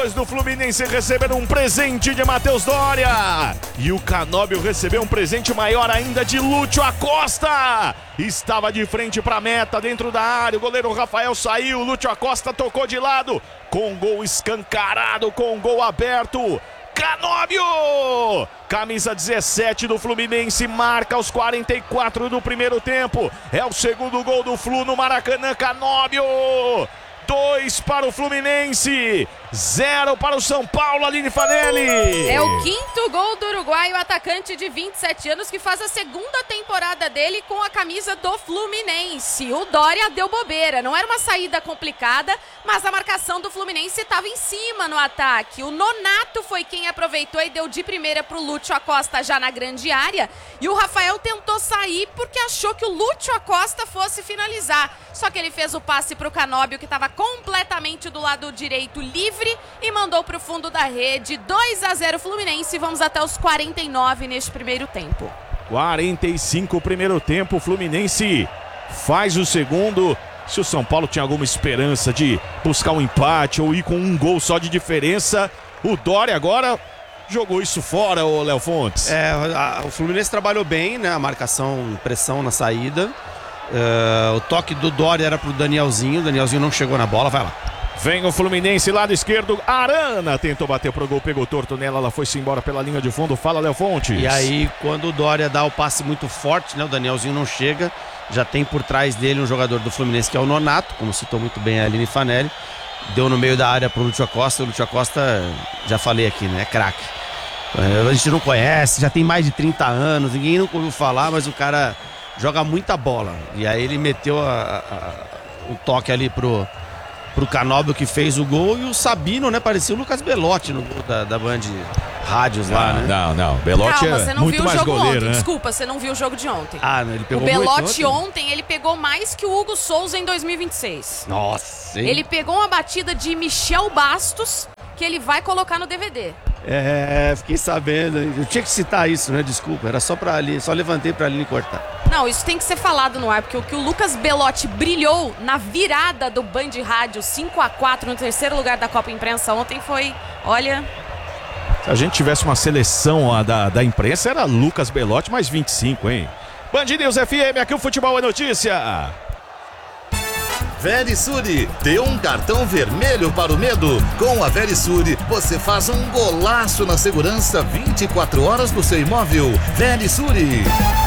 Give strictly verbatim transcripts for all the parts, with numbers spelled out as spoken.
jogadores do Fluminense receberam um presente de Matheus Doria. E o Canóbio recebeu um presente maior ainda de Lúcio Acosta. Estava de frente para a meta, dentro da área. O goleiro Rafael saiu, Lúcio Acosta tocou de lado. Com gol escancarado, com gol aberto. Canóbio! Camisa dezessete do Fluminense marca aos quarenta e quatro do primeiro tempo. É o segundo gol do Flu no Maracanã. Canóbio! Dois para o Fluminense, zero para o São Paulo, Aline Fanelli. É o quinto gol do uruguaio, atacante de vinte e sete anos, que faz a segunda temporada dele com a camisa do Fluminense. O Doria deu bobeira, não era uma saída complicada, mas a marcação do Fluminense estava em cima no ataque. O Nonato foi quem aproveitou e deu de primeira para o Lúcio Acosta já na grande área. E o Rafael tentou sair porque achou que o Lúcio Acosta fosse finalizar. Só que ele fez o passe para o Canóbio, que estava completamente do lado direito livre, e mandou para o fundo da rede. Dois a zero Fluminense. Vamos até os quarenta e nove neste primeiro tempo. quarenta e cinco primeiro tempo. Fluminense faz o segundo. Se o São Paulo tinha alguma esperança de buscar um empate ou ir com um gol só de diferença, o Doria agora jogou isso fora, ô Léo Fontes. É, a, o Fluminense trabalhou bem, né? A marcação, pressão na saída. Uh, o toque do Doria era pro Danielzinho. O Danielzinho não chegou na bola, vai lá. Vem o Fluminense, lado esquerdo. Arana tentou bater pro gol, pegou torto nela. Ela foi-se embora pela linha de fundo. Fala, Léo Fontes. E aí, quando o Doria dá o passe muito forte, né? O Danielzinho não chega. Já tem por trás dele um jogador do Fluminense que é o Nonato, como citou muito bem a Aline Fanelli. Deu no meio da área pro Lúcio Acosta. O Lúcio Acosta, já falei aqui, né? É craque. A gente não conhece, já tem mais de trinta anos, ninguém nunca ouviu falar, mas o cara joga muita bola. E aí ele meteu a, a, o toque ali pro, pro Canóbio, que fez o gol, e o Sabino, né? Parecia o Lucas Belotti no gol da, da Band Rádios lá, não, né? Não, não, Belotti Calma, é muito mais goleiro, ontem. né? Desculpa, você não viu o jogo de ontem. Ah, não, ele pegou o Belotti muito ontem. ontem, ele pegou mais que o Hugo Souza em dois mil e vinte e seis. Nossa, hein? Ele pegou uma batida de Michel Bastos, que ele vai colocar no D V D. É, fiquei sabendo. Eu tinha que citar isso, né? Desculpa, era só pra ali, só levantei pra ali cortar. Não, isso tem que ser falado no ar, porque o que o Lucas Belotti brilhou na virada do Band Rádio cinco a quatro no terceiro lugar da Copa Imprensa ontem foi, olha... Se a gente tivesse uma seleção ó, da, da imprensa, era Lucas Belotti mais vinte e cinco, hein? Band News F M, aqui o Futebol é Notícia. Verisure, dê um cartão vermelho para o medo. Com a Verisure, você faz um golaço na segurança vinte e quatro horas do seu imóvel. Verisure.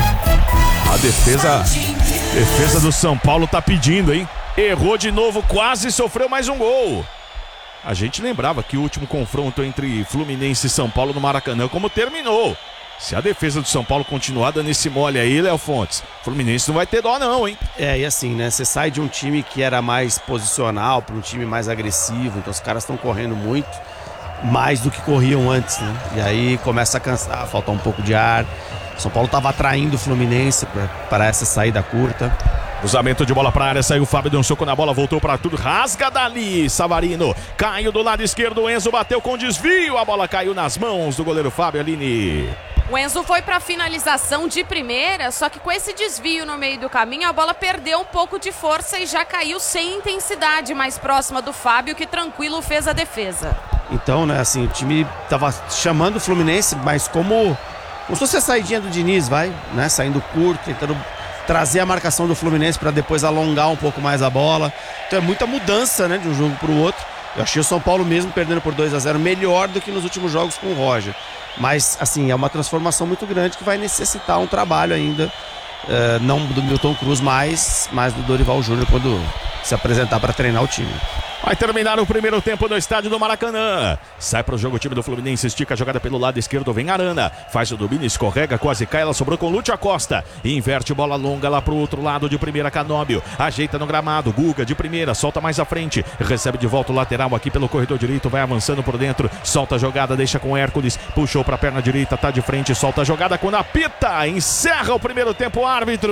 A defesa, defesa do São Paulo tá pedindo, hein? Errou de novo, quase sofreu mais um gol. A gente lembrava que o último confronto entre Fluminense e São Paulo no Maracanã, como terminou. Se a defesa do São Paulo continuar dando esse mole aí, Léo Fontes, Fluminense não vai ter dó não, hein? É, e assim, né, você sai de um time que era mais posicional para um time mais agressivo, então os caras estão correndo muito, mais do que corriam antes, né? E aí começa a cansar, falta um pouco de ar. São Paulo estava atraindo o Fluminense para essa saída curta. Cruzamento de bola para a área, saiu o Fábio, deu um soco na bola, voltou para tudo, rasga dali, Savarino, caiu do lado esquerdo, o Enzo bateu com desvio, a bola caiu nas mãos do goleiro Fábio, Aline. O Enzo foi para finalização de primeira, só que com esse desvio no meio do caminho, a bola perdeu um pouco de força e já caiu sem intensidade, mais próxima do Fábio, que tranquilo fez a defesa. Então, né, assim, o time tava chamando o Fluminense, mas como, como se fosse a saidinha do Diniz, vai, né, saindo curto, tentando trazer a marcação do Fluminense para depois alongar um pouco mais a bola. Então é muita mudança, né, de um jogo para o outro. Eu achei o São Paulo mesmo perdendo por dois a zero melhor do que nos últimos jogos com o Roger. Mas, assim, é uma transformação muito grande que vai necessitar um trabalho ainda, uh, não do Milton Cruz, mas, mas do Dorival Júnior quando se apresentar para treinar o time. Vai terminar o primeiro tempo no estádio do Maracanã. Sai para o jogo o time do Fluminense, estica a jogada pelo lado esquerdo, vem Arana. Faz o domínio, escorrega, quase cai, ela sobrou com o Lúcio Acosta. Inverte bola longa lá pro outro lado de primeira, Canóbio. Ajeita no gramado, Guga de primeira, solta mais à frente. Recebe de volta o lateral aqui pelo corredor direito, vai avançando por dentro. Solta a jogada, deixa com Hércules. Puxou para a perna direita, tá de frente, solta a jogada com apita. Encerra o primeiro tempo, árbitro.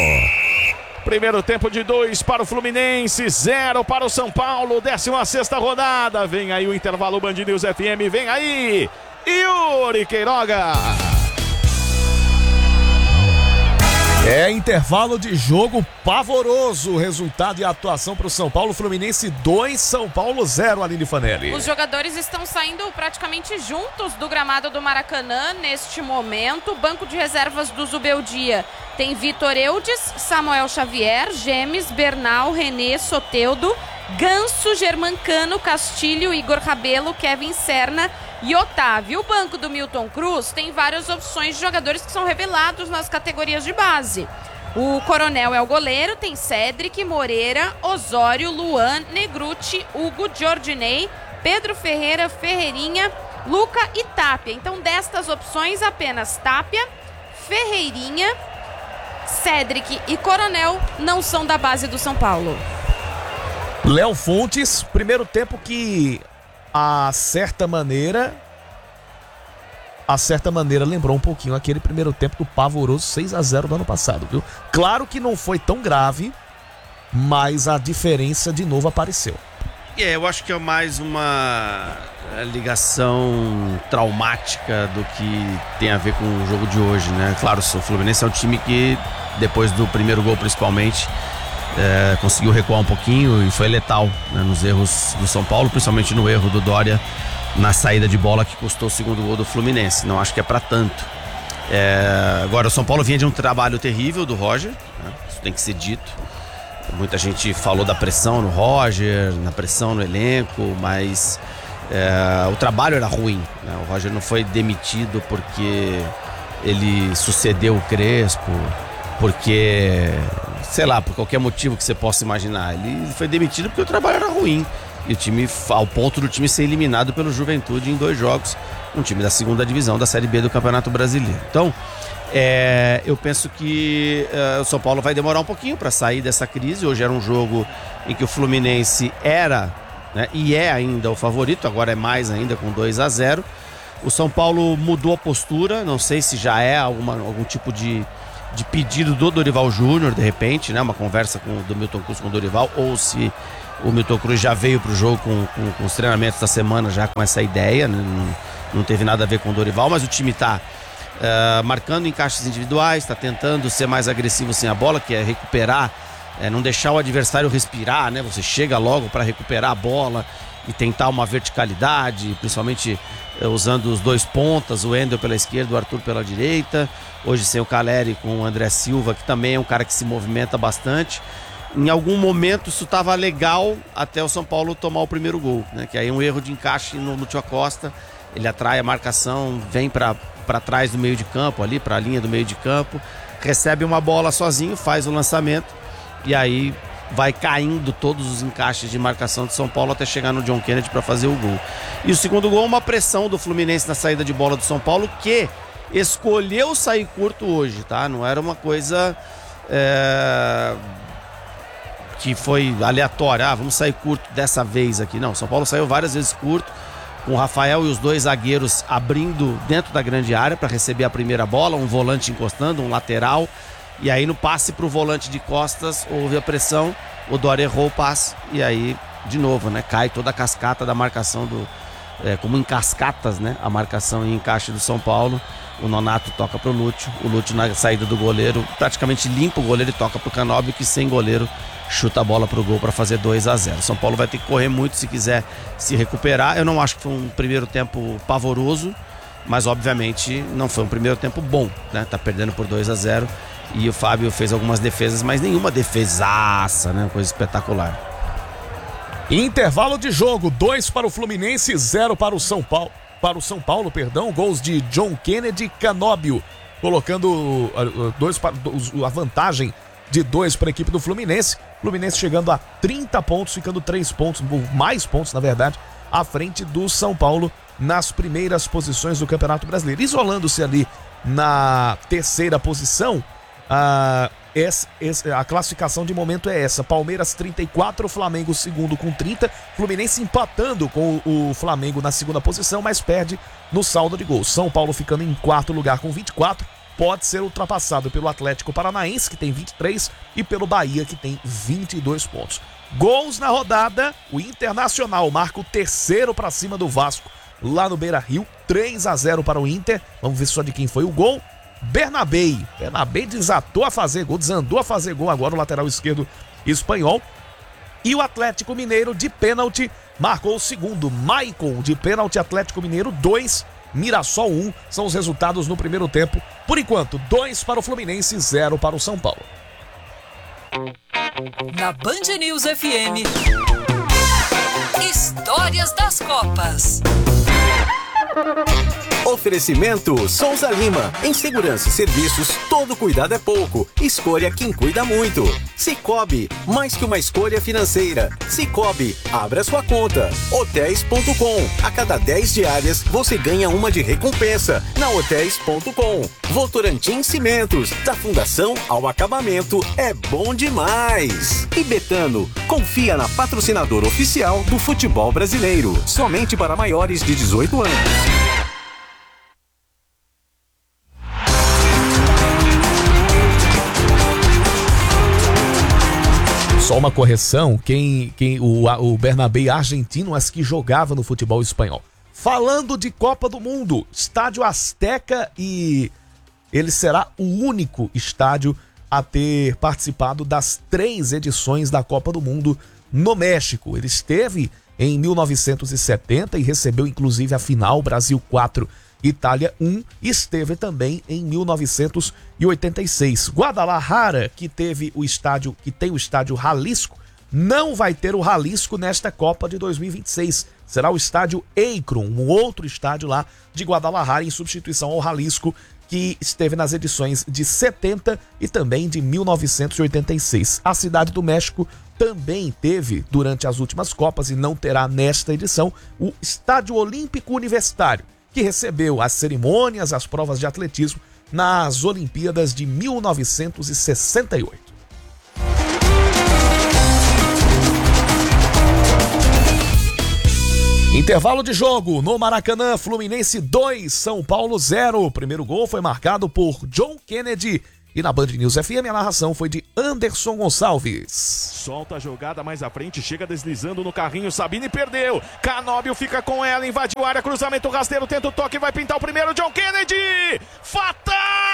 Primeiro tempo de dois para o Fluminense, zero para o São Paulo, décima sexta rodada. Vem aí o intervalo Band News F M, vem aí Yuri Queiroga. É intervalo de jogo pavoroso. Resultado e atuação para o São Paulo. Fluminense dois, São Paulo zero, Aline Fanelli. Os jogadores estão saindo praticamente juntos do gramado do Maracanã neste momento. O banco de reservas do Zubeldia tem Vitor Eudes, Samuel Xavier, Gemes, Bernal, René, Soteldo, Ganso, Germancano, Castilho, Igor Rabelo, Kevin Serna e Otávio. O banco do Milton Cruz tem várias opções de jogadores que são revelados nas categorias de base. O Coronel é o goleiro, tem Cédric, Moreira, Osório, Luan, Negruti, Hugo, Jordinei, Pedro Ferreira, Ferreirinha, Luca e Tapia. Então, destas opções, apenas Tapia, Ferreirinha, Cédric e Coronel não são da base do São Paulo. Léo Fontes, primeiro tempo que a certa maneira, a certa maneira lembrou um pouquinho aquele primeiro tempo do pavoroso seis a zero do ano passado, viu? Claro que não foi tão grave, mas a diferença de novo apareceu. É, eu acho que é mais uma ligação traumática do que tem a ver com o jogo de hoje, né? Claro, o Fluminense é um time que, depois do primeiro gol principalmente, É, conseguiu recuar um pouquinho e foi letal, né, nos erros do São Paulo, principalmente no erro do Dória na saída de bola que custou o segundo gol do Fluminense. Não acho que é pra tanto. É, agora o São Paulo vinha de um trabalho terrível do Roger, né, isso tem que ser dito. Muita gente falou da pressão no Roger, na pressão no elenco, mas é, o trabalho era ruim, né? O Roger não foi demitido porque ele sucedeu o Crespo, porque, sei lá, por qualquer motivo que você possa imaginar. Ele foi demitido porque o trabalho era ruim. E o time, ao ponto do time ser eliminado pelo Juventude em dois jogos, um time da segunda divisão da Série B do Campeonato Brasileiro. Então, é, eu penso que é, o São Paulo vai demorar um pouquinho para sair dessa crise. Hoje era um jogo em que o Fluminense era, né, e é ainda o favorito, agora é mais ainda com dois a zero. O São Paulo mudou a postura, não sei se já é alguma, algum tipo de de pedido do Dorival Júnior, de repente, né? Uma conversa com, do Milton Cruz com o Dorival, ou se o Milton Cruz já veio pro jogo com, com, com os treinamentos da semana já com essa ideia, né? não, não teve nada a ver com o Dorival, mas o time tá uh, marcando encaixes individuais, tá tentando ser mais agressivo sem a bola, que é recuperar, é, não deixar o adversário respirar, né? Você chega logo para recuperar a bola e tentar uma verticalidade, principalmente uh, usando os dois pontas, o Endel pela esquerda, o Arthur pela direita. Hoje sem o Caleri com o André Silva, que também é um cara que se movimenta bastante. Em algum momento isso estava legal até o São Paulo tomar o primeiro gol, né? Que aí é um erro de encaixe no Lúcio Acosta, ele atrai a marcação, vem para trás do meio de campo, ali para a linha do meio de campo, recebe uma bola sozinho, faz o lançamento e aí vai caindo todos os encaixes de marcação de São Paulo até chegar no John Kennedy para fazer o gol. E o segundo gol é uma pressão do Fluminense na saída de bola do São Paulo, que escolheu sair curto hoje, tá? Não era uma coisa é, que foi aleatória. Ah, vamos sair curto dessa vez aqui. Não, São Paulo saiu várias vezes curto, com o Rafael e os dois zagueiros abrindo dentro da grande área para receber a primeira bola, um volante encostando, um lateral. E aí no passe para o volante de costas houve a pressão, o Dória errou o passe e aí, de novo, né? Cai toda a cascata da marcação do... É, como em cascatas, né? A marcação e encaixe do São Paulo. O Nonato toca pro Lúcio, o Lúcio na saída do goleiro praticamente limpa o goleiro e toca pro Canóbio, que sem goleiro chuta a bola pro gol para fazer dois a zero. São Paulo vai ter que correr muito se quiser se recuperar. Eu não acho que foi um primeiro tempo pavoroso, mas obviamente não foi um primeiro tempo bom, né? Tá perdendo por dois a zero e o Fábio fez algumas defesas, mas nenhuma defesaça, né? Coisa espetacular. Intervalo de jogo, dois para o Fluminense, zero para o São Paulo. Para o São Paulo, perdão, gols de John Kennedy e Canóbio, colocando dois para, a vantagem de dois para a equipe do Fluminense. Fluminense chegando a trinta pontos, ficando três pontos, mais pontos na verdade, à frente do São Paulo nas primeiras posições do Campeonato Brasileiro. Isolando-se ali na terceira posição, a, essa, essa, a classificação de momento é essa: Palmeiras trinta e quatro, Flamengo segundo com trinta, Fluminense empatando com o, o Flamengo na segunda posição, mas perde no saldo de gols. São Paulo ficando em quarto lugar com vinte e quatro, pode ser ultrapassado pelo Atlético Paranaense, que tem vinte e três, e pelo Bahia, que tem vinte e dois pontos. Gols na rodada: o Internacional marca o terceiro para cima do Vasco lá no Beira-Rio, três a zero para o Inter. Vamos ver só de quem foi o gol. Bernabei. Bernabei desatou a fazer gol, desandou a fazer gol agora o lateral esquerdo espanhol. E o Atlético Mineiro de pênalti marcou o segundo. Maicon de pênalti, Atlético Mineiro dois, Mirassol um. São os resultados no primeiro tempo. Por enquanto, dois para o Fluminense, zero para o São Paulo. Na Band News F M, Histórias das Copas. Oferecimento Souza Lima. Em segurança e serviços, todo cuidado é pouco. Escolha quem cuida muito. Sicoob, mais que uma escolha financeira. Sicoob, abra sua conta. Hotéis ponto com. A cada dez diárias, você ganha uma de recompensa. Na Hotéis ponto com. Votorantim Cimentos. Da fundação ao acabamento, é bom demais. E Betano, confia na patrocinadora oficial do futebol brasileiro. Somente para maiores de dezoito anos. Só uma correção, quem, quem o, o Bernabé argentino, mas que jogava no futebol espanhol. Falando de Copa do Mundo, Estádio Azteca, e ele será o único estádio a ter participado das três edições da Copa do Mundo no México. Ele esteve em mil novecentos e setenta e recebeu inclusive a final, Brasil quatro, Itália um, e esteve também em mil novecentos e oitenta e seis. Guadalajara, que teve o estádio, que tem o estádio Jalisco, não vai ter o Jalisco nesta Copa de dois mil e vinte e seis. Será o estádio Akron, um outro estádio lá de Guadalajara, em substituição ao Jalisco, que esteve nas edições de setenta e também de mil novecentos e oitenta e seis. A Cidade do México também teve, durante as últimas Copas, e não terá nesta edição, o Estádio Olímpico Universitário, que recebeu as cerimônias, as provas de atletismo nas Olimpíadas de mil novecentos e sessenta e oito. Intervalo de jogo no Maracanã, Fluminense dois, São Paulo zero. O primeiro gol foi marcado por John Kennedy. E na Band News F M a narração foi de Anderson Gonçalves. Solta a jogada mais à frente, chega deslizando no carrinho, Sabine perdeu. Canóbio fica com ela, invadiu a área, cruzamento rasteiro, tenta o toque, vai pintar o primeiro, John Kennedy! Fatal!